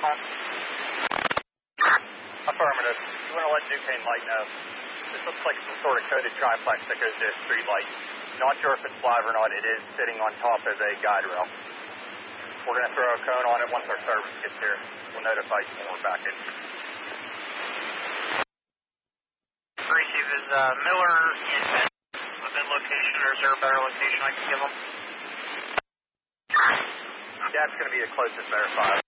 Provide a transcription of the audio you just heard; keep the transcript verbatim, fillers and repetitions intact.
call. Affirmative. You want to let Duquesne Light know. This looks like some sort of coded triplex that goes to a street light. Not sure if it's live or not. It is sitting on top of a guide rail. We're going to throw a cone on it once our service gets here. We'll notify you when we're back in. Receive is uh, Miller in within location, or is there a better location I can give them? That's going to be the closest verified.